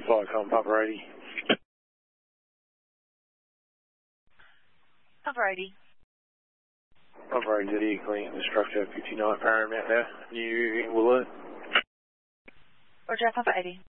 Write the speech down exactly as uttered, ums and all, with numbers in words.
Flycom, Papa eighty. Papa eighty. Papa eighty, Lydia, cleaning the structure, fifty-nine Paramount now. You will learn. Roger, Papa eighty.